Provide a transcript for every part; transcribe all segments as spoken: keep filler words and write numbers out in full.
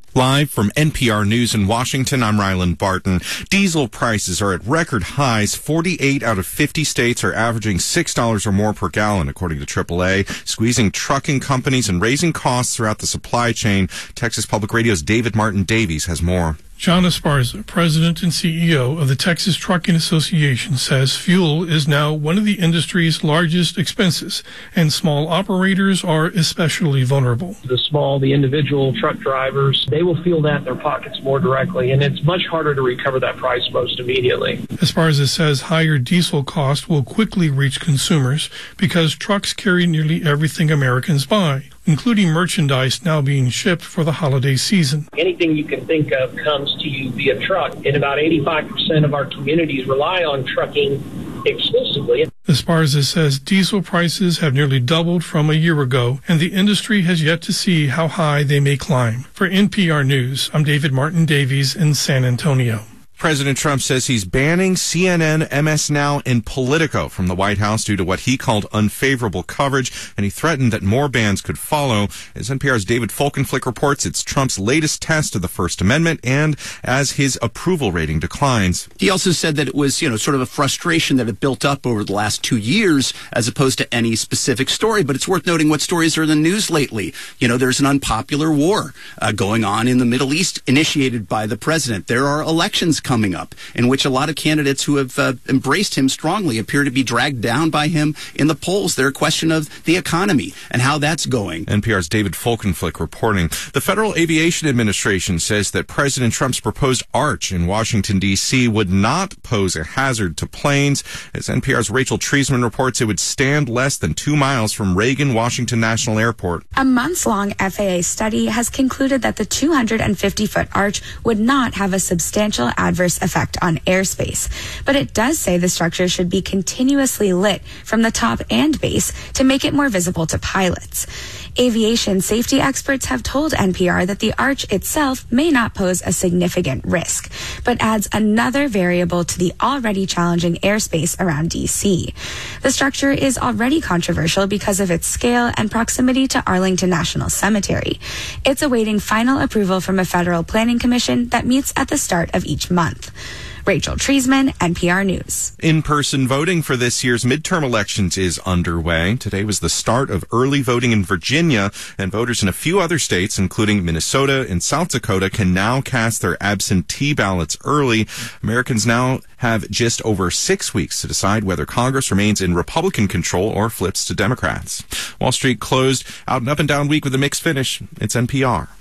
Live from N P R News in Washington, I'm Ryland Barton. Diesel prices are at record highs. forty-eight out of fifty states are averaging six dollars or more per gallon, according to triple A, squeezing trucking companies and raising costs throughout the supply chain. Texas Public Radio's David Martin Davies has more. John Esparza, president and C E O of the Texas Trucking Association, says fuel is now one of the industry's largest expenses, and small operators are especially vulnerable. The small, the individual truck drivers, they will feel that in their pockets more directly, and it's much harder to recover that price most immediately. Esparza says higher diesel costs will quickly reach consumers because trucks carry nearly everything Americans buy, including merchandise now being shipped for the holiday season. Anything you can think of comes to you via truck, and about eighty-five percent of our communities rely on trucking exclusively. Esparza says diesel prices have nearly doubled from a year ago, and the industry has yet to see how high they may climb. For N P R News, I'm David Martin Davies in San Antonio. President Trump says he's banning C N N, M S Now, and Politico from the White House due to what he called unfavorable coverage, and he threatened that more bans could follow. As N P R's David Folkenflik reports, it's Trump's latest test of the First Amendment, and as his approval rating declines. He also said that it was, you know, sort of a frustration that had built up over the last two years as opposed to any specific story. But it's worth noting what stories are in the news lately. You know, there's an unpopular war uh, going on in the Middle East initiated by the president. There are elections coming up in which a lot of candidates who have uh, embraced him strongly appear to be dragged down by him in the polls. They're a question of the economy and how that's going. N P R's David Folkenflik reporting. The Federal Aviation Administration says that President Trump's proposed arch in Washington, D C would not pose a hazard to planes. As N P R's Rachel Treisman reports, it would stand less than two miles from Reagan Washington National Airport. A months-long F A A study has concluded that the two hundred fifty foot arch would not have a substantial adverse effect on airspace, but it does say the structure should be continuously lit from the top and base to make it more visible to pilots. Aviation safety experts have told N P R that the arch itself may not pose a significant risk, but adds another variable to the already challenging airspace around D C. The structure is already controversial because of its scale and proximity to Arlington National Cemetery. It's awaiting final approval from a federal planning commission that meets at the start of each month. Rachel Treisman, N P R News. In-person voting for this year's midterm elections is underway. Today was the start of early voting in Virginia, and voters in a few other states, including Minnesota and South Dakota, can now cast their absentee ballots early. Americans now have just over six weeks to decide whether Congress remains in Republican control or flips to Democrats. Wall Street closed out an up and down week with a mixed finish. It's N P R.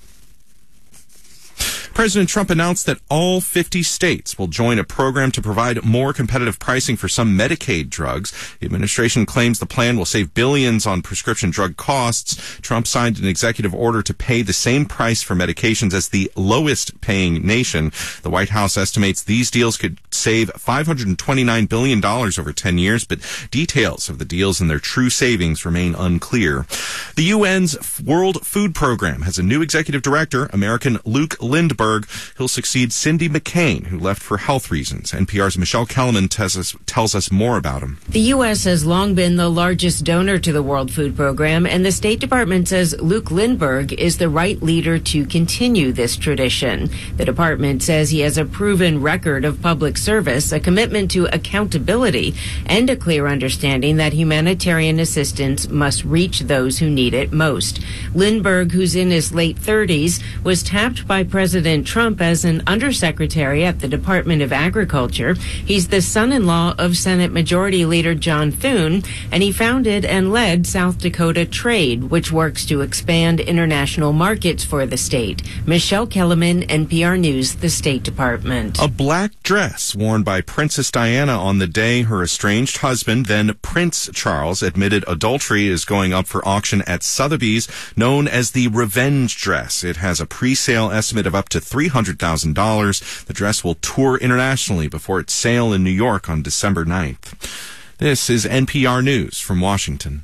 President Trump announced that all fifty states will join a program to provide more competitive pricing for some Medicaid drugs. The administration claims the plan will save billions on prescription drug costs. Trump signed an executive order to pay the same price for medications as the lowest paying nation. The White House estimates these deals could save five hundred twenty-nine billion dollars over ten years, but details of the deals and their true savings remain unclear. The U N's World Food Program has a new executive director, American Luke Lindbergh. He'll succeed Cindy McCain, who left for health reasons. N P R's Michelle Kellerman tells us, tells us more about him. The U S has long been the largest donor to the World Food Program, and the State Department says Luke Lindbergh is the right leader to continue this tradition. The department says he has a proven record of public service, a commitment to accountability, and a clear understanding that humanitarian assistance must reach those who need it most. Lindbergh, who's in his late thirties, was tapped by President Trump as an undersecretary at the Department of Agriculture. He's the son-in-law of Senate Majority Leader John Thune, and he founded and led South Dakota Trade, which works to expand international markets for the state. Michelle Kellerman, N P R News, the State Department. A black dress worn by Princess Diana on the day her estranged husband, then Prince Charles, admitted adultery is going up for auction at Sotheby's, known as the Revenge Dress. It has a pre-sale estimate of up to three hundred thousand dollars. The dress will tour internationally before its sale in New York on December ninth. This is N P R News from Washington.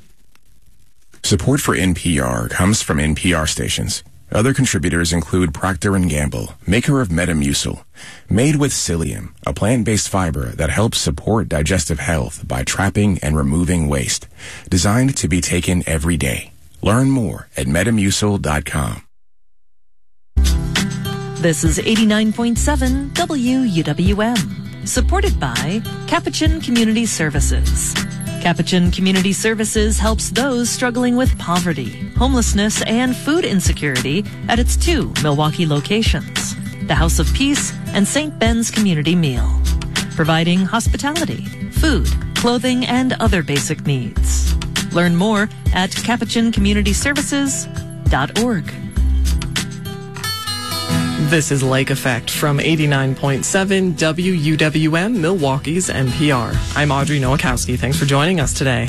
Support for N P R comes from N P R stations. Other contributors include Procter and Gamble, maker of Metamucil, made with psyllium, a plant-based fiber that helps support digestive health by trapping and removing waste, designed to be taken every day. Learn more at metamucil dot com. This is eighty-nine point seven W U W M, supported by Capuchin Community Services. Capuchin Community Services helps those struggling with poverty, homelessness, and food insecurity at its two Milwaukee locations, the House of Peace and Saint Ben's Community Meal, providing hospitality, food, clothing, and other basic needs. Learn more at capuchin community services dot org. This is Lake Effect from eighty-nine point seven W U W M, Milwaukee's N P R. I'm Audrey Nowakowski. Thanks for joining us today.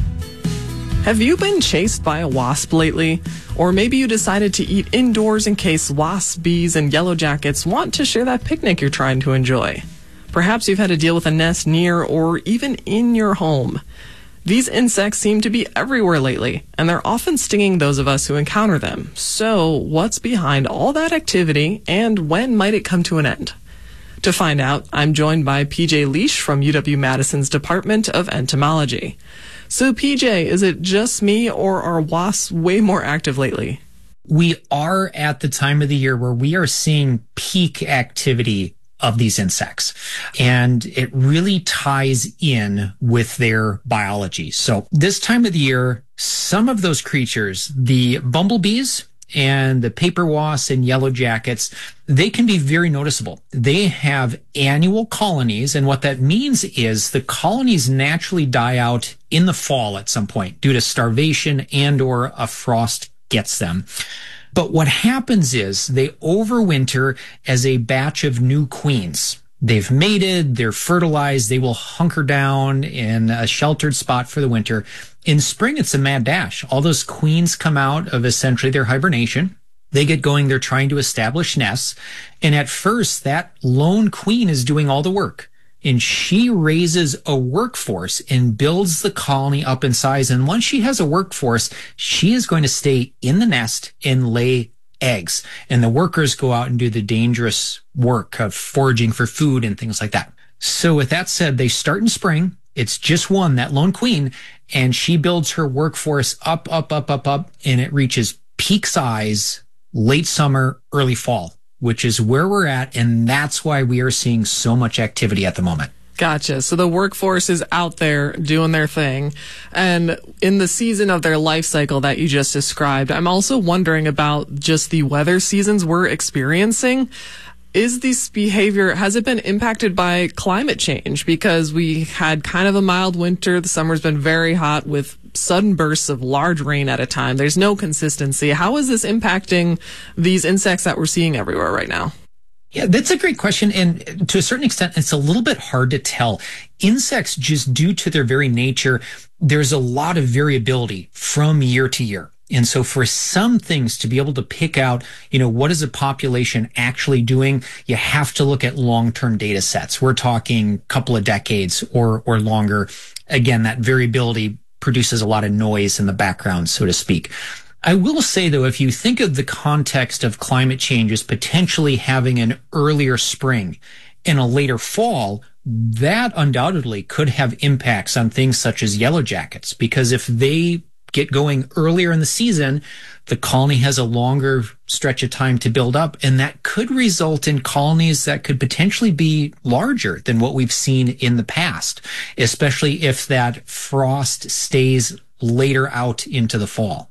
Have you been chased by a wasp lately? Or maybe you decided to eat indoors in case wasps, bees, and yellow jackets want to share that picnic you're trying to enjoy. Perhaps you've had to deal with a nest near or even in your home. These insects seem to be everywhere lately, and they're often stinging those of us who encounter them. So, what's behind all that activity, and when might it come to an end? To find out, I'm joined by P J Leash from U W-Madison's Department of Entomology. So, P J, is it just me, or are wasps way more active lately? We are at the time of the year where we are seeing peak activity of these insects. And it really ties in with their biology. So this time of the year, some of those creatures, the bumblebees and the paper wasps and yellow jackets, they can be very noticeable. They have annual colonies, and what that means is the colonies naturally die out in the fall at some point due to starvation and or a frost gets them. But what happens is they overwinter as a batch of new queens. They've mated, they're fertilized, they will hunker down in a sheltered spot for the winter. In spring, it's a mad dash. All those queens come out of essentially their hibernation. They get going, they're trying to establish nests. And at first, that lone queen is doing all the work. And she raises a workforce and builds the colony up in size. And once she has a workforce, she is going to stay in the nest and lay eggs. And the workers go out and do the dangerous work of foraging for food and things like that. So with that said, they start in spring. It's just one, that lone queen, and she builds her workforce up, up, up, up, up, and it reaches peak size late summer, early fall, which is where we're at, and that's why we are seeing so much activity at the moment. Gotcha. So the workforce is out there doing their thing. And in the season of their life cycle that you just described, I'm also wondering about just the weather seasons we're experiencing. Is this behavior, has it been impacted by climate change? Because we had kind of a mild winter. The summer's been very hot with sudden bursts of large rain at a time. There's no consistency. How is this impacting these insects that we're seeing everywhere right now? Yeah, that's a great question. And to a certain extent, it's a little bit hard to tell. Insects, just due to their very nature, there's a lot of variability from year to year. And so for some things to be able to pick out, you know, what is a population actually doing, you have to look at long-term data sets. We're talking a couple of decades or, or longer. Again, that variability produces a lot of noise in the background, so to speak. I will say, though, if you think of the context of climate change as potentially having an earlier spring and a later fall, that undoubtedly could have impacts on things such as yellow jackets, because if they get going earlier in the season, the colony has a longer stretch of time to build up, and that could result in colonies that could potentially be larger than what we've seen in the past, especially if that frost stays later out into the fall.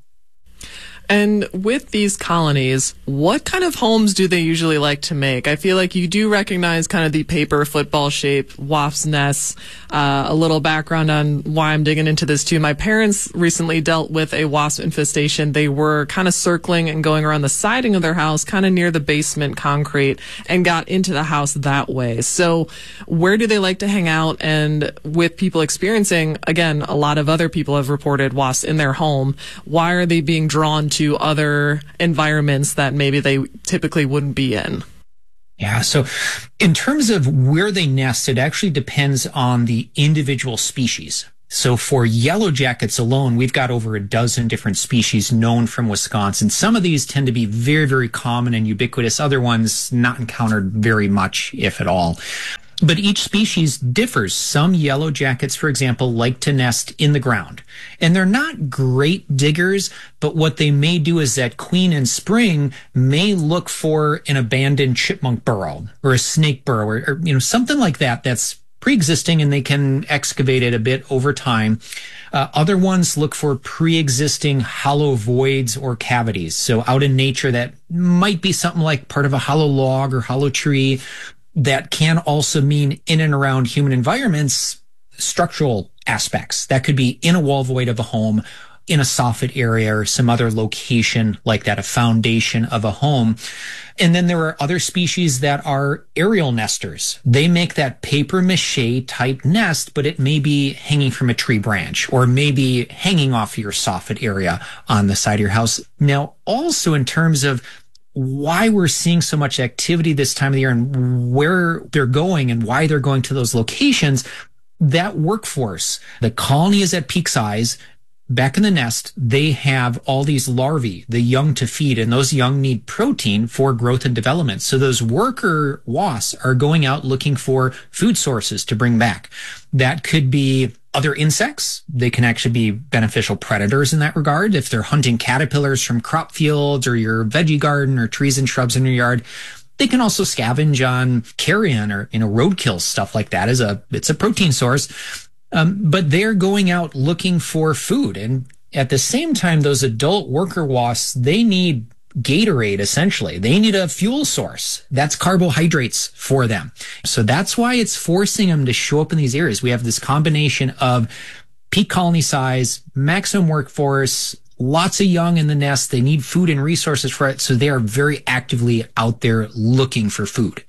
And with these colonies, what kind of homes do they usually like to make? I feel like you do recognize kind of the paper football shape wasp nests. Uh, a little background on why I'm digging into this too. My parents recently dealt with a wasp infestation. They were kind of circling and going around the siding of their house, kind of near the basement concrete, and got into the house that way. So where do they like to hang out? And with people experiencing, again, a lot of other people have reported wasps in their home. Why are they being drawn to to other environments that maybe they typically wouldn't be in? Yeah, so in terms of where they nest, it actually depends on the individual species. So for yellow jackets alone, we've got over a dozen different species known from Wisconsin. Some of these tend to be very, very common and ubiquitous. Other ones not encountered very much, if at all. But each species differs. Some yellow jackets, for example, like to nest in the ground. And they're not great diggers, but what they may do is that queen in spring may look for an abandoned chipmunk burrow or a snake burrow or, or you know, something like that that's pre-existing, and they can excavate it a bit over time. Uh, other ones look for pre-existing hollow voids or cavities. So out in nature, that might be something like part of a hollow log or hollow tree. That can also mean in and around human environments, structural aspects. That could be in a wall void of a home, in a soffit area, or some other location like that, a foundation of a home. And then there are other species that are aerial nesters. They make that paper mache type nest, but it may be hanging from a tree branch or maybe hanging off your soffit area on the side of your house. Now, also in terms of why we're seeing so much activity this time of the year and where they're going and why they're going to those locations, that workforce, the colony is at peak size. Back in the nest, they have all these larvae, the young to feed, and those young need protein for growth and development. So those worker wasps are going out looking for food sources to bring back. That could be other insects. They can actually be beneficial predators in that regard. If they're hunting caterpillars from crop fields or your veggie garden or trees and shrubs in your yard, they can also scavenge on carrion or, you know, roadkill, stuff like that. Is a, it's a protein source. Um, but they're going out looking for food. And at the same time, those adult worker wasps, they need Gatorade, essentially. They need a fuel source. That's carbohydrates for them. So that's why it's forcing them to show up in these areas. We have this combination of peak colony size, maximum workforce, lots of young in the nest. They need food and resources for it. So they are very actively out there looking for food.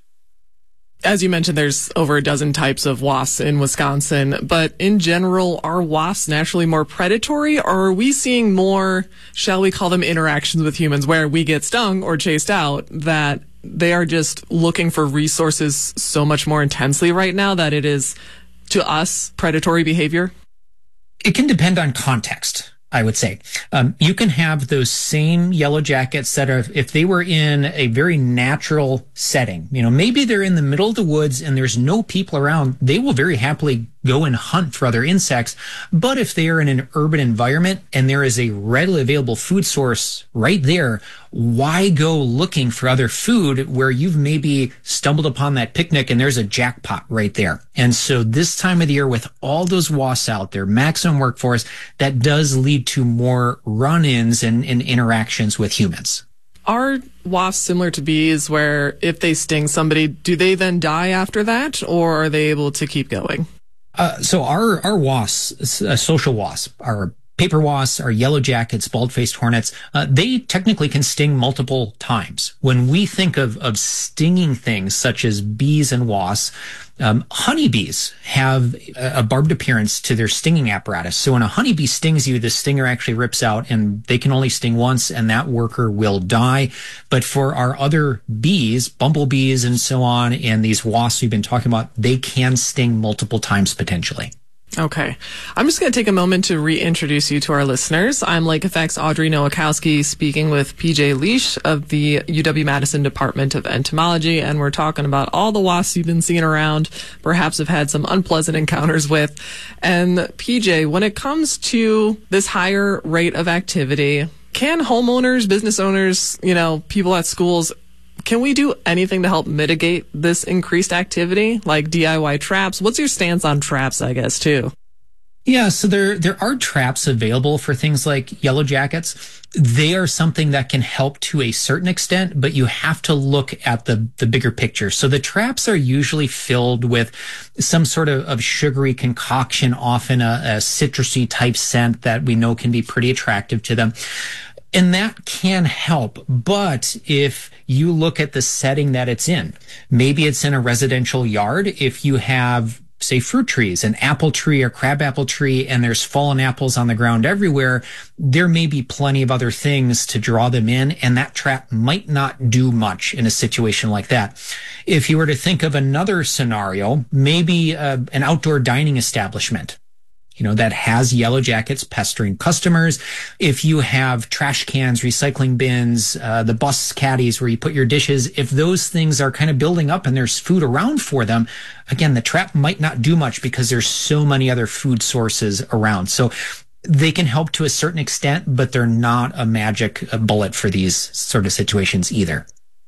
As you mentioned, there's over a dozen types of wasps in Wisconsin, but in general, are wasps naturally more predatory, or are we seeing more, shall we call them, interactions with humans where we get stung or chased out, that they are just looking for resources so much more intensely right now that it is, to us, predatory behavior? It can depend on context, I would say. Um, you can have those same yellow jackets that are, if they were in a very natural setting, you know, maybe they're in the middle of the woods and there's no people around, they will very happily go and hunt for other insects. But if they are in an urban environment and there is a readily available food source right there, why go looking for other food where you've maybe stumbled upon that picnic and there's a jackpot right there? And so this time of the year, with all those wasps out there, maximum workforce, that does lead to more run-ins and, and interactions with humans. Are wasps similar to bees where if they sting somebody, do they then die after that, or are they able to keep going? Uh, so our, our wasps, uh, social wasps, our paper wasps, our yellow jackets, bald-faced hornets, uh, they technically can sting multiple times. When we think of, of stinging things such as bees and wasps, um, honeybees have a, a barbed appearance to their stinging apparatus. So when a honeybee stings you, the stinger actually rips out, and they can only sting once, and that worker will die. But for our other bees, bumblebees and so on, and these wasps we've been talking about, they can sting multiple times potentially. Okay. I'm just going to take a moment to reintroduce you to our listeners. I'm Lake Effect's Audrey Nowakowski, speaking with P J Leash of the U W-Madison Department of Entomology, and we're talking about all the wasps you've been seeing around, perhaps have had some unpleasant encounters with. And P J, when it comes to this higher rate of activity, can homeowners, business owners, you know, people at schools, can we do anything to help mitigate this increased activity, like D I Y traps? What's your stance on traps, I guess, too? Yeah, so there there are traps available for things like yellow jackets. They are something that can help to a certain extent, but you have to look at the, the bigger picture. So the traps are usually filled with some sort of, of sugary concoction, often a, a citrusy type scent that we know can be pretty attractive to them. And that can help. But if you look at the setting that it's in, maybe it's in a residential yard. If you have, say, fruit trees, an apple tree or crabapple tree, and there's fallen apples on the ground everywhere, there may be plenty of other things to draw them in, and that trap might not do much in a situation like that. If you were to think of another scenario, maybe uh, an outdoor dining establishment. you know, that has yellow jackets pestering customers. If you have trash cans, recycling bins, uh, the bus caddies where you put your dishes, if those things are kind of building up and there's food around for them, again, the trap might not do much because there's so many other food sources around. So they can help to a certain extent, but they're not a magic bullet for these sort of situations either.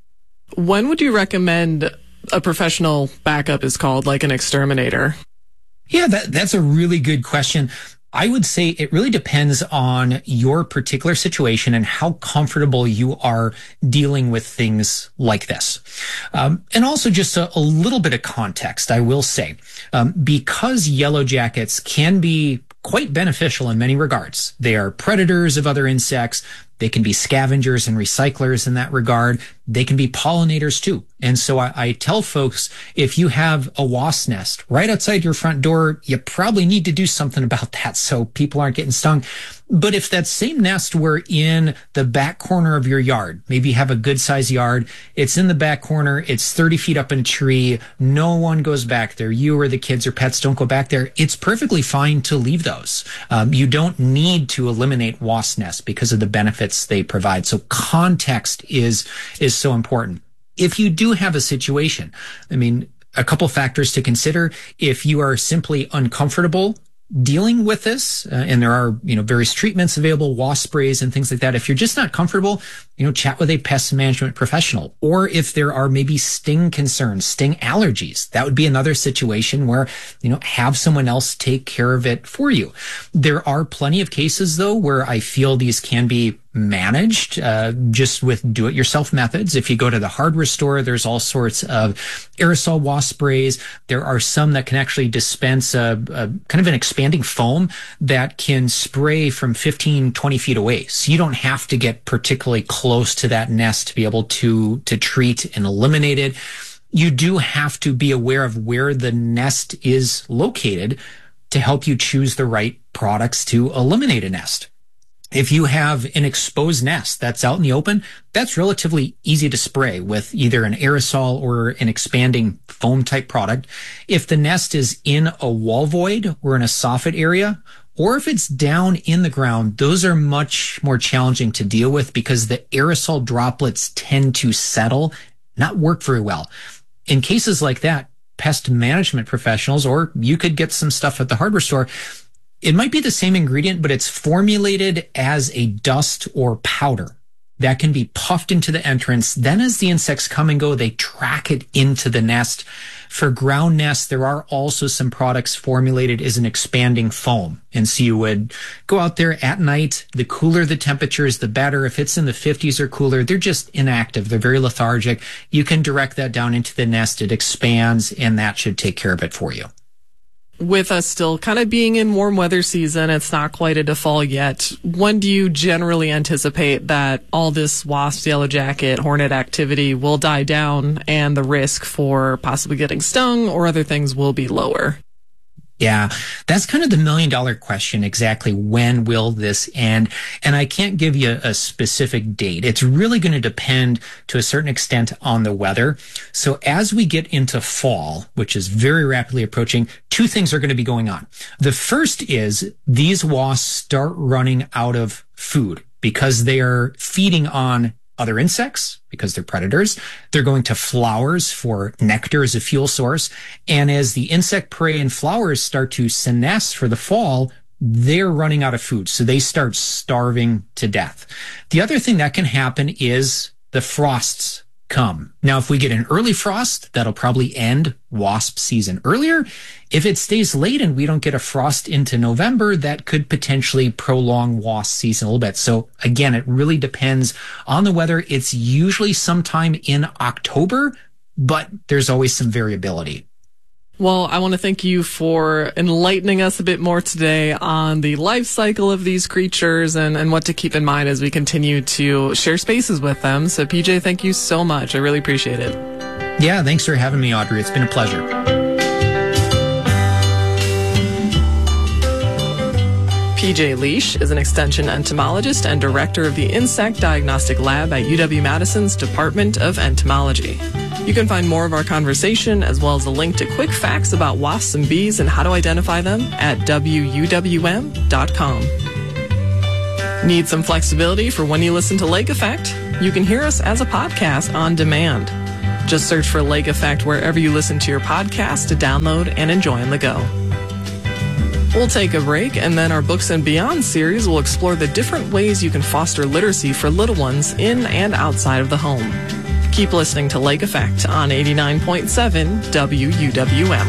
When would you recommend a professional backup is called, like an exterminator? Yeah, that, that's a really good question. I would say it really depends on your particular situation and how comfortable you are dealing with things like this. Um, and also just a, a little bit of context, I will say, um, because yellow jackets can be quite beneficial in many regards. They are predators of other insects. They can be scavengers and recyclers in that regard. They can be pollinators too. And so I, I tell folks, if you have a wasp nest right outside your front door, you probably need to do something about that so people aren't getting stung. But if that same nest were in the back corner of your yard, maybe you have a good sized yard, it's in the back corner, it's thirty feet up in a tree, no one goes back there, you or the kids or pets don't go back there, it's perfectly fine to leave those. Um, you don't need to eliminate wasp nests because of the benefits they provide. So context is, is so important. If you do have a situation, I mean, a couple factors to consider. If you are simply uncomfortable dealing with this, uh, and there are, you know, various treatments available, wasp sprays and things like that. If you're just not comfortable, you know, chat with a pest management professional. Or if there are maybe sting concerns, sting allergies, that would be another situation where, you know, have someone else take care of it for you. There are plenty of cases, though, where I feel these can be managed uh, just with do-it-yourself methods. If you go to the hardware store, there's all sorts of aerosol wasp sprays. There are some that can actually dispense a, a kind of an expanding foam that can spray from fifteen, twenty feet away. So you don't have to get particularly close to that nest to be able to, to treat and eliminate it. You do have to be aware of where the nest is located to help you choose the right products to eliminate a nest. If you have an exposed nest that's out in the open, that's relatively easy to spray with either an aerosol or an expanding foam type product. If the nest is in a wall void or in a soffit area, or if it's down in the ground, those are much more challenging to deal with because the aerosol droplets tend to settle, not work very well. In cases like that, pest management professionals, or you could get some stuff at the hardware store, it might be the same ingredient, but it's formulated as a dust or powder that can be puffed into the entrance. Then as the insects come and go, they track it into the nest. For ground nests, there are also some products formulated as an expanding foam. And so you would go out there at night. The cooler the temperatures, the better. If it's in the fifties or cooler, they're just inactive. They're very lethargic. You can direct that down into the nest. It expands, and that should take care of it for you. With us still kind of being in warm weather season, it's not quite into fall yet. When do you generally anticipate that all this wasp, yellow jacket, hornet activity will die down and the risk for possibly getting stung or other things will be lower? Yeah, that's kind of the million dollar question. Exactly when will this end? And I can't give you a specific date. It's really going to depend to a certain extent on the weather. So as we get into fall, which is very rapidly approaching, two things are going to be going on. The first is these wasps start running out of food because they are feeding on other insects because they're predators. They're going to flowers for nectar as a fuel source. And as the insect prey and flowers start to senesce for the fall, they're running out of food. So they start starving to death. The other thing that can happen is the frosts come. Now, if we get an early frost, that'll probably end wasp season earlier. If it stays late and we don't get a frost into November, that could potentially prolong wasp season a little bit. So again, it really depends on the weather. It's usually sometime in October, but there's always some variability. Well, I want to thank you for enlightening us a bit more today on the life cycle of these creatures and, and what to keep in mind as we continue to share spaces with them. So, P J, thank you so much. I really appreciate it. Yeah, thanks for having me, Audrey. It's been a pleasure. P J Leash is an extension entomologist and director of the Insect Diagnostic Lab at U W-Madison's Department of Entomology. You can find more of our conversation as well as a link to quick facts about wasps and bees and how to identify them at W U W M dot com. Need some flexibility for when you listen to Lake Effect? You can hear us as a podcast on demand. Just search for Lake Effect wherever you listen to your podcast to download and enjoy on the go. We'll take a break, and then our Books and Beyond series will explore the different ways you can foster literacy for little ones in and outside of the home. Keep listening to Lake Effect on eighty-nine point seven W U W M.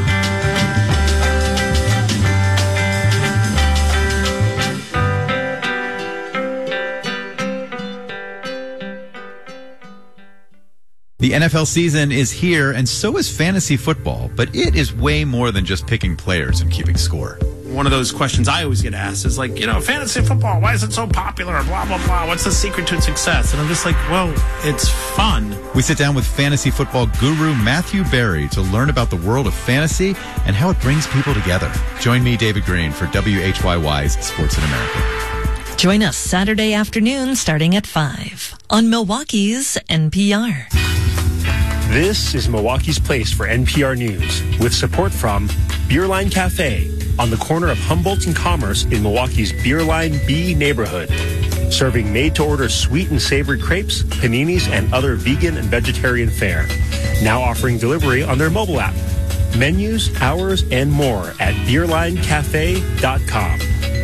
The N F L season is here, and so is fantasy football, but it is way more than just picking players and keeping score. One of those questions I always get asked is like, you know, fantasy football, why is it so popular? Blah, blah, blah. What's the secret to its success? And I'm just like, well, it's fun. We sit down with fantasy football guru Matthew Berry to learn about the world of fantasy and how it brings people together. Join me, David Green, for W H Y Y's Sports in America. Join us Saturday afternoon starting at five on Milwaukee's N P R. This is Milwaukee's Place for N P R News, with support from Beerline Cafe on the corner of Humboldt and Commerce in Milwaukee's Beerline B neighborhood. Serving made-to-order sweet and savory crepes, paninis, and other vegan and vegetarian fare. Now offering delivery on their mobile app. Menus, hours, and more at beerline cafe dot com.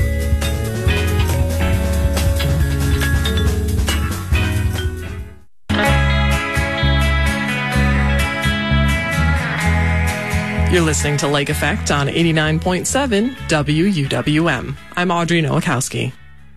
You're listening to Lake Effect on eighty-nine point seven W U W M. I'm Audrey Nowakowski.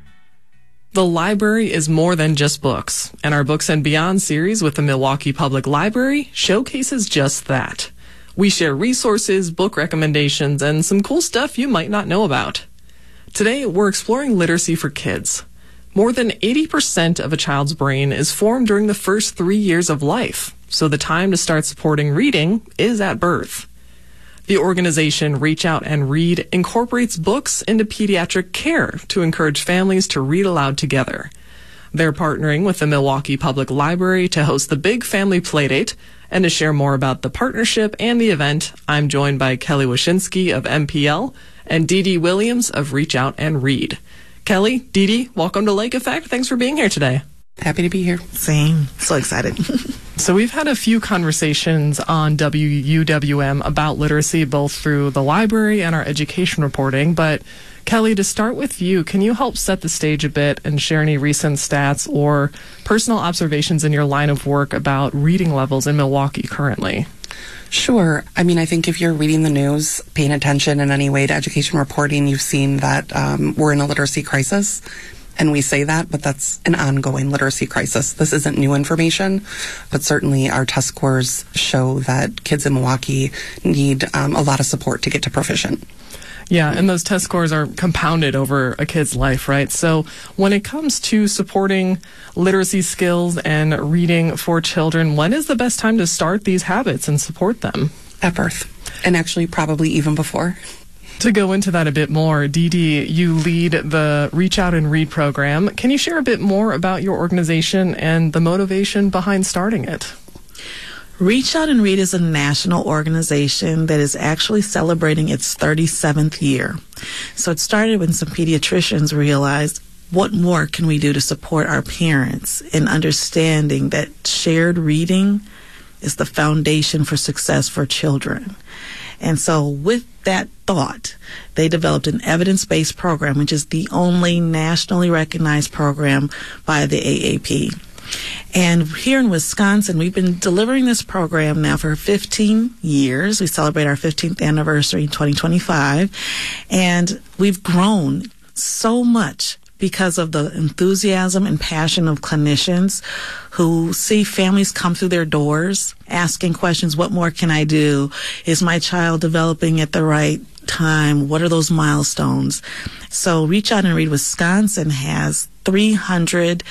The library is more than just books, and our Books and Beyond series with the Milwaukee Public Library showcases just that. We share resources, book recommendations, and some cool stuff you might not know about. Today, we're exploring literacy for kids. More than eighty percent of a child's brain is formed during the first three years of life, so the time to start supporting reading is at birth. The organization Reach Out and Read incorporates books into pediatric care to encourage families to read aloud together. They're partnering with the Milwaukee Public Library to host the Big Family Playdate, and to share more about the partnership and the event, I'm joined by Kelly Wyszynski of M P L and Dee Dee Williams of Reach Out and Read. Kelly, Dee Dee, welcome to Lake Effect. Thanks for being here today. Happy to be here. Same. So excited. So we've had a few conversations on W U W M about literacy, both through the library and our education reporting. But Kelly, to start with you, can you help set the stage a bit and share any recent stats or personal observations in your line of work about reading levels in Milwaukee currently? Sure. I mean, I think if you're reading the news, paying attention in any way to education reporting, you've seen that um, we're in a literacy crisis. And we say that, but that's an ongoing literacy crisis. This isn't new information, but certainly our test scores show that kids in Milwaukee need um, a lot of support to get to proficient. Yeah, and those test scores are compounded over a kid's life, right? So when it comes to supporting literacy skills and reading for children, when is the best time to start these habits and support them? At birth, and actually probably even before. To go into that a bit more, Dee Dee, you lead the Reach Out and Read program. Can you share a bit more about your organization and the motivation behind starting it? Reach Out and Read is a national organization that is actually celebrating its thirty-seventh year. So it started when some pediatricians realized, what more can we do to support our parents in understanding that shared reading is the foundation for success for children. And so with that thought, they developed an evidence-based program, which is the only nationally recognized program by the A A P. And here in Wisconsin, we've been delivering this program now for fifteen years. We celebrate our fifteenth anniversary in twenty twenty-five. And we've grown so much because of the enthusiasm and passion of clinicians who see families come through their doors asking questions, what more can I do? Is my child developing at the right time? What are those milestones? So Reach Out and Read Wisconsin has three hundred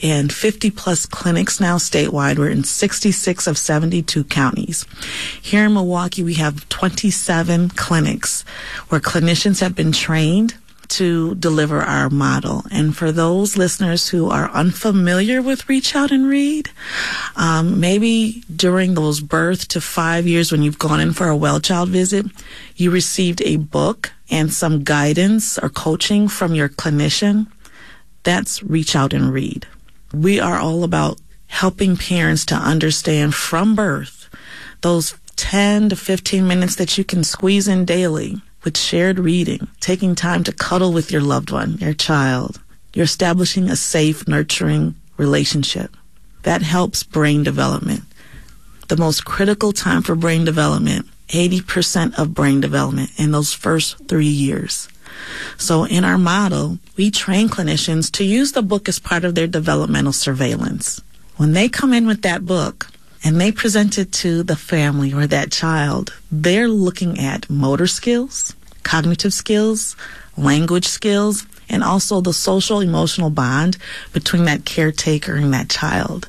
fifty plus clinics now statewide. We're in sixty-six of seventy-two counties. Here in Milwaukee, we have twenty-seven clinics where clinicians have been trained to deliver our model. And for those listeners who are unfamiliar with Reach Out and Read, um, maybe during those birth to five years when you've gone in for a well child visit, you received a book and some guidance or coaching from your clinician. That's Reach Out and Read. We are all about helping parents to understand from birth those ten to fifteen minutes that you can squeeze in daily with shared reading, taking time to cuddle with your loved one, your child. You're establishing a safe, nurturing relationship. That helps brain development. The most critical time for brain development, eighty percent of brain development in those first three years. So in our model, we train clinicians to use the book as part of their developmental surveillance. When they come in with that book and they present it to the family or that child, they're looking at motor skills, cognitive skills, language skills, and also the social emotional bond between that caretaker and that child.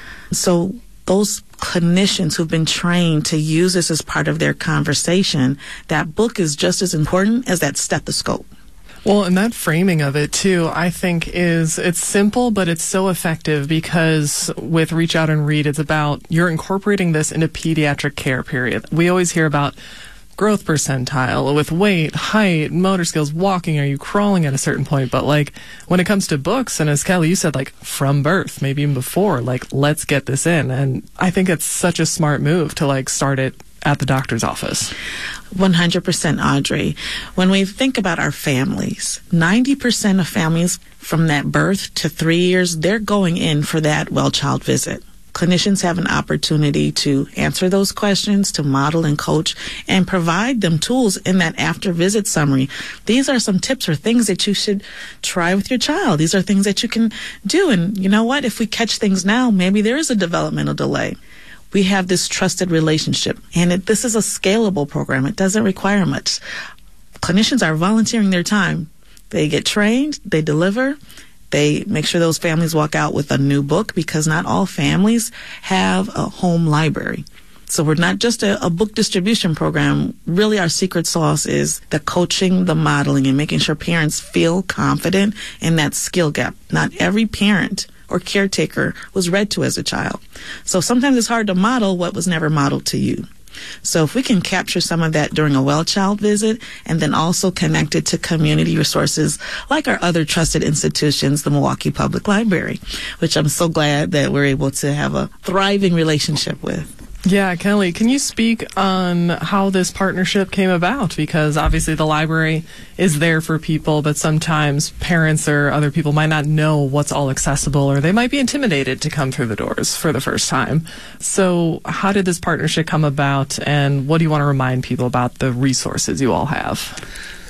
So those clinicians who've been trained to use this as part of their conversation, that book is just as important as that stethoscope. Well, and that framing of it, too, I think is, it's simple, but it's so effective because with Reach Out and Read, it's about you're incorporating this into pediatric care, period. We always hear about growth percentile with weight, height, motor skills, walking, are you crawling at a certain point? But like when it comes to books, and as Kelly, you said, like from birth, maybe even before, like let's get this in. And I think it's such a smart move to like start it at the doctor's office. one hundred percent, Audrey. When we think about our families, ninety percent of families from that birth to three years, they're going in for that well-child visit. Clinicians have an opportunity to answer those questions, to model and coach, and provide them tools in that after-visit summary. These are some tips or things that you should try with your child. These are things that you can do. And you know what? If we catch things now, maybe there is a developmental delay. We have this trusted relationship, and it, this is a scalable program. It doesn't require much. Clinicians are volunteering their time. They get trained, they deliver, they make sure those families walk out with a new book because not all families have a home library. So we're not just a, a book distribution program. Really, our secret sauce is the coaching, the modeling, and making sure parents feel confident in that skill gap. Not every parent or caretaker was read to as a child. So sometimes it's hard to model what was never modeled to you. So if we can capture some of that during a well-child visit and then also connect it to community resources like our other trusted institutions, the Milwaukee Public Library, which I'm so glad that we're able to have a thriving relationship with. Yeah, Kelly, can you speak on how this partnership came about? Because obviously the library is there for people, but sometimes parents or other people might not know what's all accessible, or they might be intimidated to come through the doors for the first time. So how did this partnership come about, and what do you want to remind people about the resources you all have?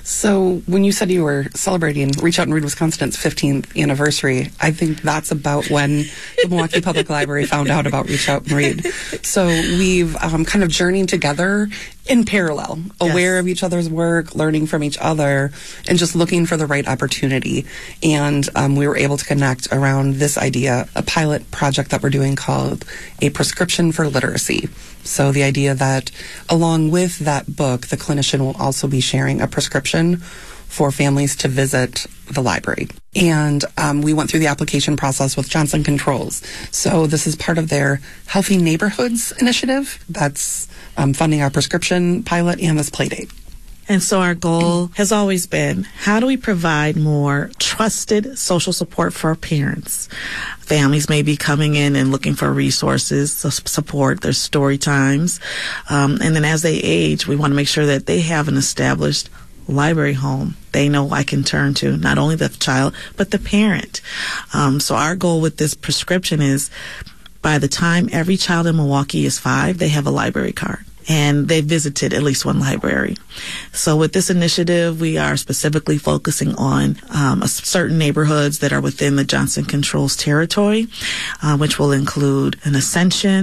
So when you said you were celebrating Reach Out and Read Wisconsin, its fifteenth anniversary, I think that's about when the Milwaukee Public Library found out about Reach Out and Read. So we've um, kind of journeyed together in parallel, aware yes. of each other's work, learning from each other, and just looking for the right opportunity. And um, we were able to connect around this idea, a pilot project that we're doing called A Prescription for Literacy. So the idea that along with that book, the clinician will also be sharing a prescription for families to visit the library. And um, we went through the application process with Johnson Controls. So this is part of their Healthy Neighborhoods initiative that's um, funding our prescription pilot and this play date. And so our goal has always been, how do we provide more trusted social support for our parents? Families may be coming in and looking for resources to support their story times. Um, and then as they age, we want to make sure that they have an established library home they know I can turn to, not only the child, but the parent. Um, so our goal with this prescription is by the time every child in Milwaukee is five, they have a library card. And they visited at least one library. So with this initiative, we are specifically focusing on um, certain neighborhoods that are within the Johnson Controls territory, uh, which will include an Ascension,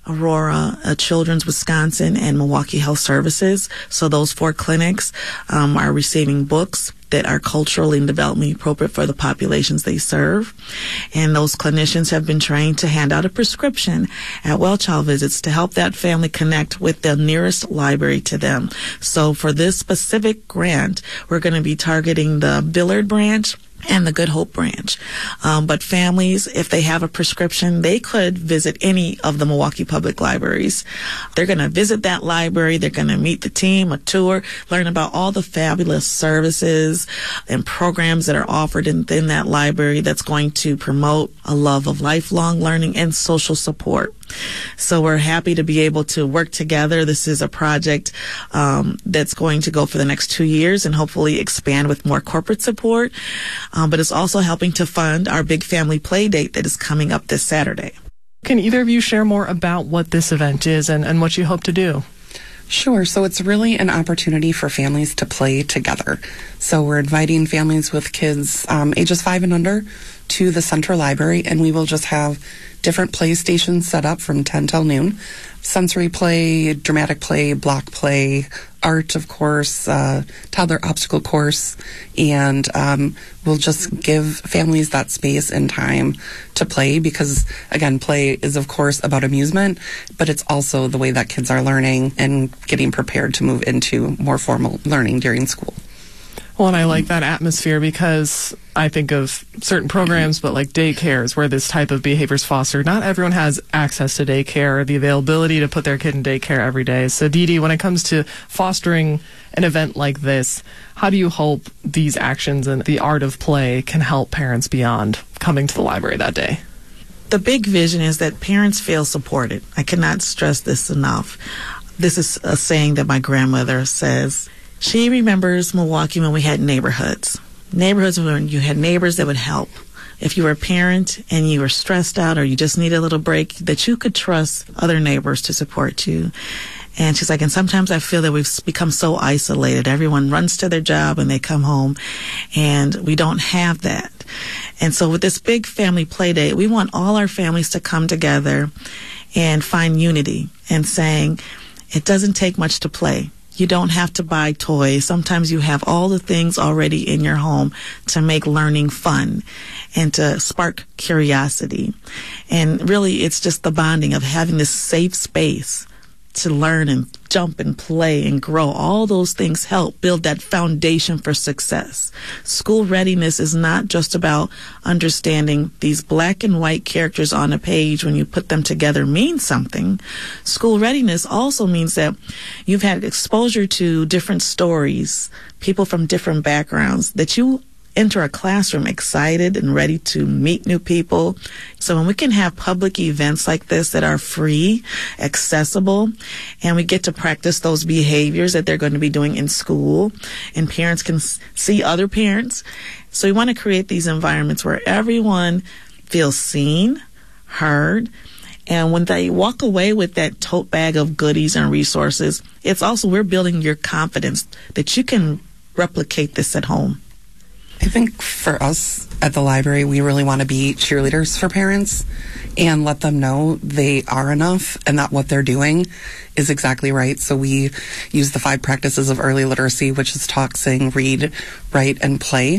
Aurora, uh, Children's Wisconsin, and Milwaukee Health Services. So those four clinics um, are receiving books that are culturally and developmentally appropriate for the populations they serve. And those clinicians have been trained to hand out a prescription at well child visits to help that family connect with the nearest library to them. So for this specific grant, we're going to be targeting the Billard branch and the Good Hope branch. Um, but families, if they have a prescription, they could visit any of the Milwaukee Public Libraries. They're going to visit that library. They're going to meet the team, a tour, learn about all the fabulous services and programs that are offered in, in that library that's going to promote a love of lifelong learning and social support. So we're happy to be able to work together. This is a project um, that's going to go for the next two years and hopefully expand with more corporate support. Um, but it's also helping to fund our big family play date that is coming up this Saturday. Can either of you share more about what this event is and, and what you hope to do? Sure. So it's really an opportunity for families to play together. So we're inviting families with kids um, ages five and under to the Central Library, and we will just have different play stations set up from ten till noon. Sensory play, dramatic play, block play, art, of course, uh, toddler obstacle course, and um, we'll just give families that space and time to play because, again, play is, of course, about amusement, but it's also the way that kids are learning and getting prepared to move into more formal learning during school. Well, and I like that atmosphere because I think of certain programs, but like daycares where this type of behavior is fostered. Not everyone has access to daycare or the availability to put their kid in daycare every day. So, Dee Dee, when it comes to fostering an event like this, how do you hope these actions and the art of play can help parents beyond coming to the library that day? The big vision is that parents feel supported. I cannot stress this enough. This is a saying that my grandmother says. She remembers Milwaukee when we had neighborhoods. Neighborhoods when you had neighbors that would help. If you were a parent and you were stressed out or you just needed a little break, that you could trust other neighbors to support you. And she's like, and sometimes I feel that we've become so isolated. Everyone runs to their job and they come home, and we don't have that. And so with this big family play date, we want all our families to come together and find unity and saying, it doesn't take much to play. You don't have to buy toys. Sometimes you have all the things already in your home to make learning fun and to spark curiosity. And really, it's just the bonding of having this safe space to learn and jump and play and grow. All those things help build that foundation for success. School readiness is not just about understanding these black and white characters on a page when you put them together mean something. School readiness also means that you've had exposure to different stories, people from different backgrounds, that you enter a classroom excited and ready to meet new people. So when we can have public events like this that are free, accessible, and we get to practice those behaviors that they're going to be doing in school, and parents can see other parents. So we want to create these environments where everyone feels seen, heard, and when they walk away with that tote bag of goodies and resources, it's also we're building your confidence that you can replicate this at home. I think for us at the library, we really want to be cheerleaders for parents and let them know they are enough and that what they're doing is exactly right. So we use the five practices of early literacy, which is talk, sing, read, write, and play.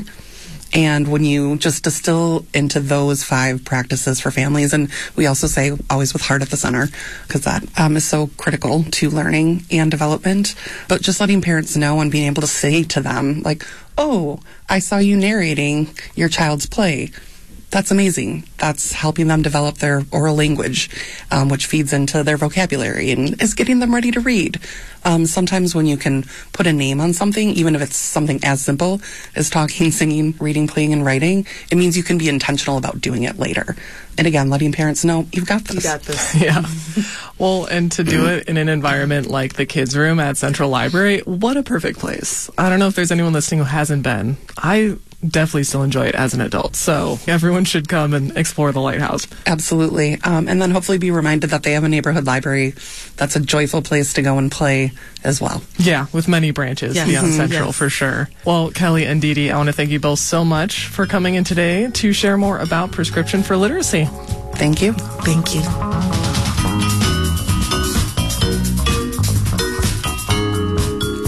And when you just distill into those five practices for families, and we also say always with heart at the center, because that um, is so critical to learning and development, but just letting parents know and being able to say to them, like, oh, I saw you narrating your child's play. That's amazing. That's helping them develop their oral language, um, which feeds into their vocabulary and is getting them ready to read. Um, sometimes when you can put a name on something, even if it's something as simple as talking, singing, reading, playing, and writing, it means you can be intentional about doing it later. And again, letting parents know, you've got this. You got this. Yeah. Well, and to do it in an environment like the kids' room at Central Library, what a perfect place. I don't know if there's anyone listening who hasn't been. I definitely still enjoy it as an adult. So everyone should come and explore the lighthouse. Absolutely. Um, and then hopefully be reminded that they have a neighborhood library that's a joyful place to go and play as well. Yeah, with many branches Yes. beyond Mhm. Central Yes. for sure. Well, Kelly and Dee Dee, I want to thank you both so much for coming in today to share more about Prescription for Literacy. Thank you. Thank you.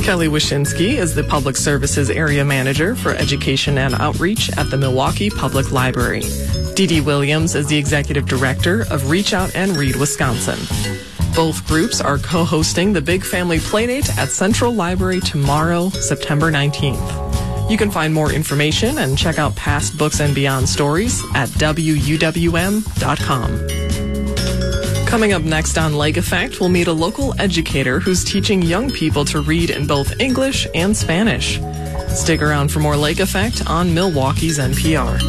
Kelly Wyszynski is the Public Services Area Manager for Education and Outreach at the Milwaukee Public Library. Dee Dee Williams is the Executive Director of Reach Out and Read Wisconsin. Both groups are co-hosting the Big Family Playdate at Central Library tomorrow, September nineteenth. You can find more information and check out past Books and Beyond stories at W U W M dot com. Coming up next on Lake Effect, we'll meet a local educator who's teaching young people to read in both English and Spanish. Stick around for more Lake Effect on Milwaukee's N P R.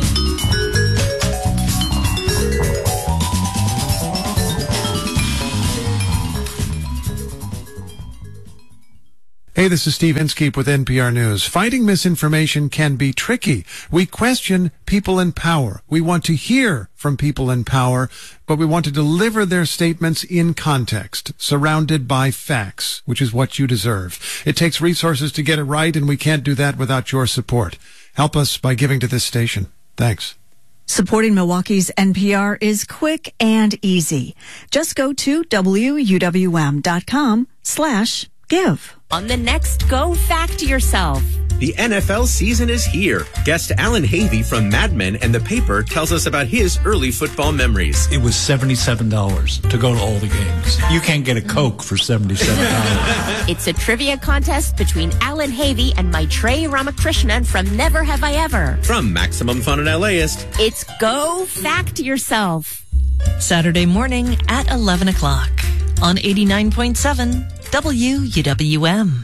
Hey, this is Steve Inskeep with N P R News. Fighting misinformation can be tricky. We question people in power. We want to hear from people in power, but we want to deliver their statements in context, surrounded by facts, which is what you deserve. It takes resources to get it right, and we can't do that without your support. Help us by giving to this station. Thanks. Supporting Milwaukee's N P R is quick and easy. Just go to W U W M dot com slash give. On the next Go Fact Yourself. The N F L season is here. Guest Alan Havey from Mad Men and The Paper tells us about his early football memories. It was seventy-seven dollars to go to all the games. You can't get a Coke for seventy-seven dollars. It's a trivia contest between Alan Havey and Maitreyi Ramakrishnan from Never Have I Ever. From Maximum Fun and LAist. It's Go Fact Yourself. Saturday morning at eleven o'clock on eighty-nine point seven W U W M.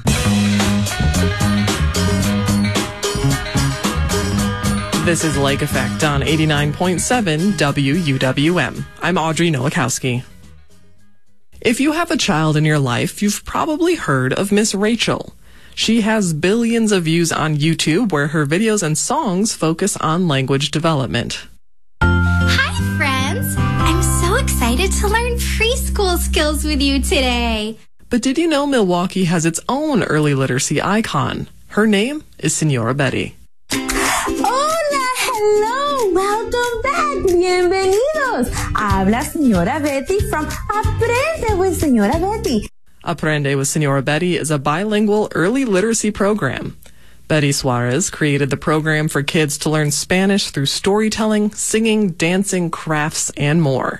This is Lake Effect on eighty-nine point seven W U W M. I'm Audrey Nowakowski. If you have a child in your life, you've probably heard of Miss Rachel. She has billions of views on YouTube where her videos and songs focus on language development. Hi, friends! I'm so excited to learn preschool skills with you today. But did you know Milwaukee has its own early literacy icon? Her name is Senora Betty. Hola, hello, welcome back, bienvenidos. Habla Señora Betty from Aprende with Señora Betty. Aprende with Senora Betty is a bilingual early literacy program. Betty Suarez created the program for kids to learn Spanish through storytelling, singing, dancing, crafts, and more.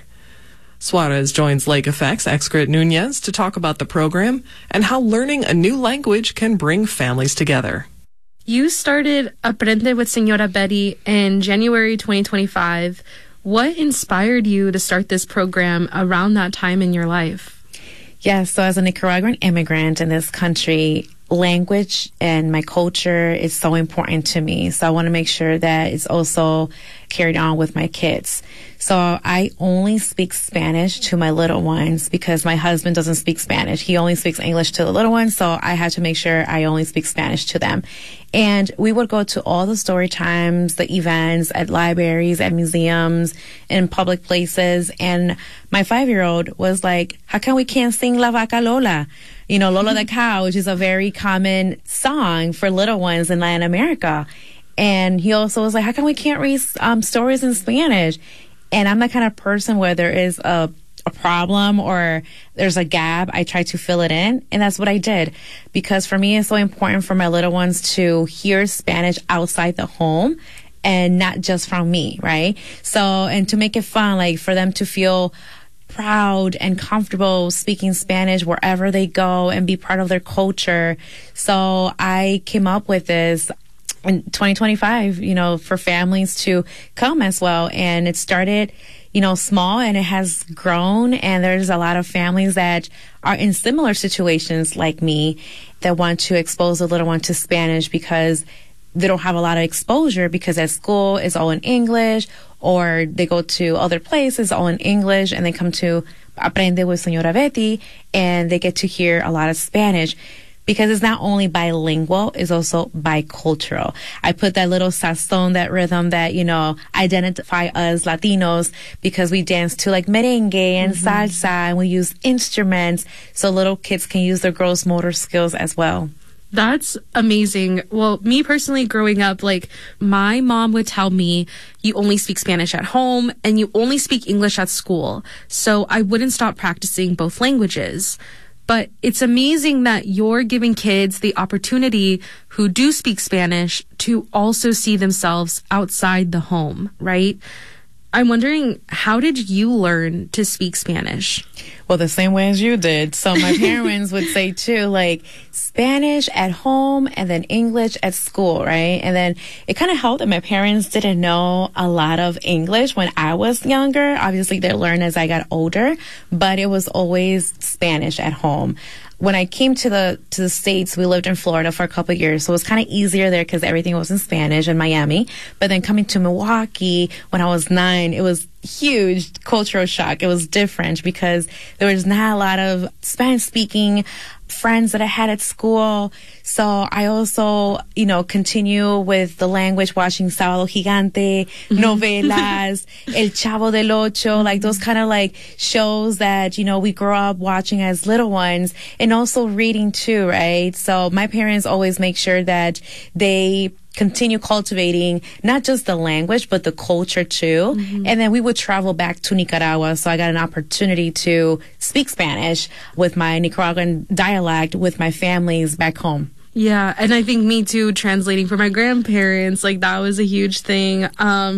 Suarez joins Lake Effect's Excret Nunez to talk about the program and how learning a new language can bring families together. You started Aprende with Señora Betty in January twenty twenty-five. What inspired you to start this program around that time in your life? Yes, so as a Nicaraguan immigrant in this country, language and my culture is so important to me. So I want to make sure that it's also carried on with my kids. So I only speak Spanish to my little ones because my husband doesn't speak Spanish. He only speaks English to the little ones. So I had to make sure I only speak Spanish to them. And we would go to all the story times, the events at libraries, at museums, in public places. And my five-year-old was like, how come we can't sing La Vaca Lola? You know, Lola the Cow, which is a very common song for little ones in Latin America. And he also was like, how come we can't read um, stories in Spanish? And I'm the kind of person where there is a, a problem or there's a gap, I try to fill it in. And that's what I did. Because for me, it's so important for my little ones to hear Spanish outside the home and not just from me, right? So, and to make it fun, like for them to feel proud and comfortable speaking Spanish wherever they go and be part of their culture. So I came up with this in twenty twenty-five, you know, for families to come as well. And it started, you know, small and it has grown. And there's a lot of families that are in similar situations like me that want to expose a little one to Spanish because they don't have a lot of exposure because at school it's all in English or they go to other places all in English and they come to Aprende with Señora Betty and they get to hear a lot of Spanish. Because it's not only bilingual, it's also bicultural. I put that little sazón, that rhythm that, you know, identify us Latinos because we dance to like merengue and mm-hmm. salsa and we use instruments so little kids can use their gross motor skills as well. That's amazing. Well, me personally, growing up, like my mom would tell me, you only speak Spanish at home and you only speak English at school. So I wouldn't stop practicing both languages. But it's amazing that you're giving kids the opportunity who do speak Spanish to also see themselves outside the home, right? I'm wondering, how did you learn to speak Spanish? Well, the same way as you did. So my parents would say too, like Spanish at home and then English at school, right? And then it kind of helped that my parents didn't know a lot of English when I was younger. Obviously, they learned as I got older, but it was always Spanish at home. When I came to the to the States, we lived in Florida for a couple of years, so it was kind of easier there because everything was in Spanish in Miami. But then coming to Milwaukee when I was nine, it was huge cultural shock. It was different because there was not a lot of Spanish-speaking friends that I had at school. So I also, you know, continue with the language, watching Sábado Gigante, novelas, El Chavo del Ocho, like those kind of like shows that, you know, we grew up watching as little ones, and also reading too, right? So my parents always make sure that they continue cultivating not just the language, but the culture too. Mm-hmm. And then we would travel back to Nicaragua. So I got an opportunity to speak Spanish with my Nicaraguan dialect with my families back home. Yeah, and I think me too, translating for my grandparents, like that was a huge thing. Um,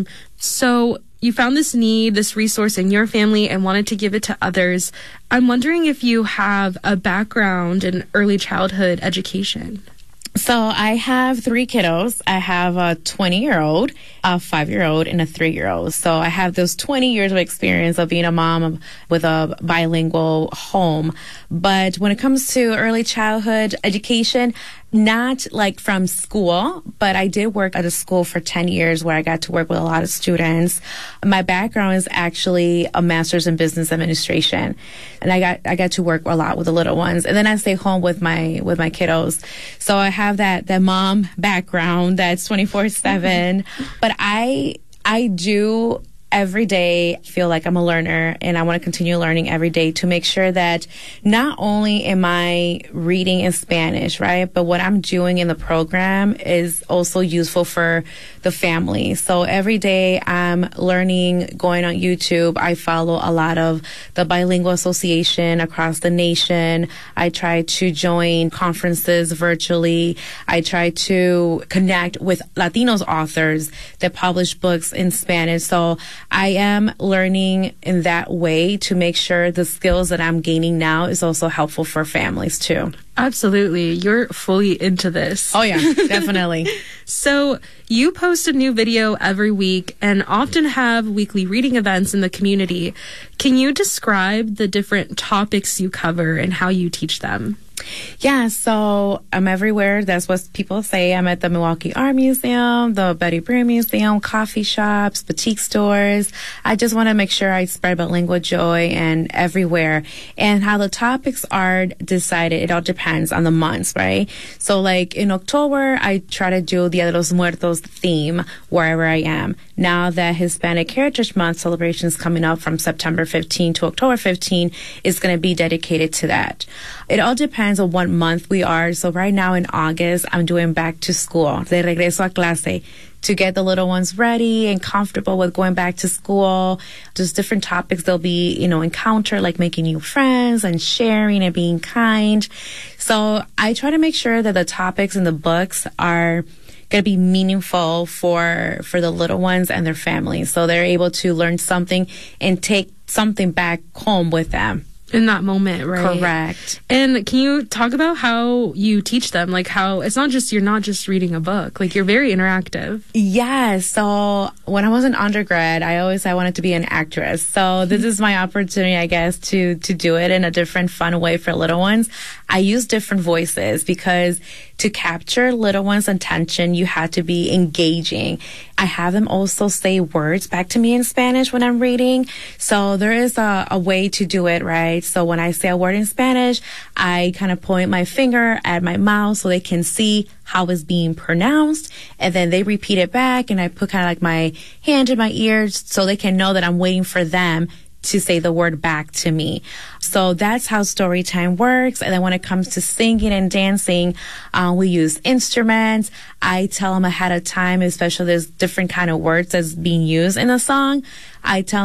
so you found this need, this resource in your family and wanted to give it to others. I'm wondering if you have a background in early childhood education. So I have three kiddos. I have a twenty-year-old, a five-year-old, and a three-year-old. So I have those twenty years of experience of being a mom with a bilingual home. But when it comes to early childhood education, not like from school, but I did work at a school for ten years where I got to work with a lot of students. My background is actually a master's in business administration, and I got I got to work a lot with the little ones. And then I stay home with my with my kiddos. So I have that that mom background that's twenty-four seven, but I I do every day feel like I'm a learner, and I want to continue learning every day to make sure that not only am I reading in Spanish, right, but what I'm doing in the program is also useful for the family. So every day I'm learning, going on YouTube. I follow a lot of the Bilingual Association across the nation. I try to join conferences virtually. I try to connect with Latinos authors that publish books in Spanish. So I am learning in that way to make sure the skills that I'm gaining now is also helpful for families too. Absolutely. You're fully into this. Oh, yeah, definitely. So you post a new video every week and often have weekly reading events in the community. Can you describe the different topics you cover and how you teach them? Yeah, so I'm everywhere. That's what people say. I'm at the Milwaukee Art Museum, the Betty Brant Museum, coffee shops, boutique stores. I just want to make sure I spread bilingual joy and everywhere. And how the topics are decided, it all depends on the months, right? So like in October, I try to do Dia de los Muertos theme wherever I am. Now that Hispanic Heritage Month celebration is coming up from September fifteenth to October fifteenth, it's going to be dedicated to that. It all depends on what month we are. So right now in August, I'm doing back to school, de regreso a clase, to get the little ones ready and comfortable with going back to school. Just different topics they'll be, you know, encounter, like making new friends and sharing and being kind. So I try to make sure that the topics in the books are going to be meaningful for for the little ones and their families, so they're able to learn something and take something back home with them. In that moment, right? Correct. And can you talk about how you teach them? Like how it's not just, you're not just reading a book, like you're very interactive. Yeah. So when I was an undergrad, I always, I wanted to be an actress. So this is my opportunity, I guess, to, to do it in a different, fun way for little ones. I use different voices because to capture little ones' attention, you have to be engaging. I have them also say words back to me in Spanish when I'm reading. So there is a, a way to do it, right? So when I say a word in Spanish, I kind of point my finger at my mouth so they can see how it's being pronounced. And then they repeat it back, and I put kind of like my hand in my ears so they can know that I'm waiting for them to say the word back to me. So that's how story time works. And then when it comes to singing and dancing, uh, we use instruments. I tell them ahead of time, especially there's different kind of words that's being used in a song. I tell them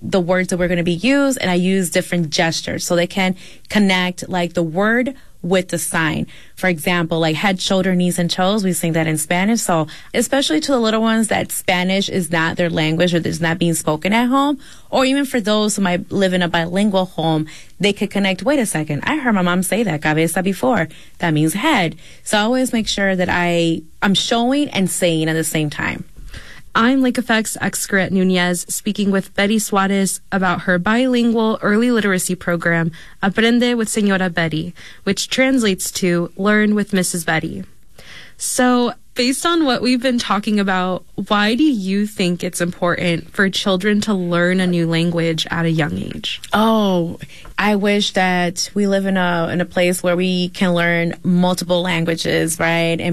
the words that we're going to be used, and I use different gestures so they can connect like the word with the sign. For example, like head, shoulder, knees, and toes, we sing that in Spanish. So especially to the little ones that Spanish is not their language or it's not being spoken at home, or even for those who might live in a bilingual home, they could connect, wait a second, I heard my mom say that, cabeza, before. That means head. So I always make sure that I, I'm showing and saying at the same time. I'm Lake Effect's Excret Nunez, speaking with Betty Suarez about her bilingual early literacy program, Aprende with Señora Betty, which translates to Learn with Missus Betty. So, based on what we've been talking about, why do you think it's important for children to learn a new language at a young age? Oh, I wish that we live in a in a place where we can learn multiple languages, right? And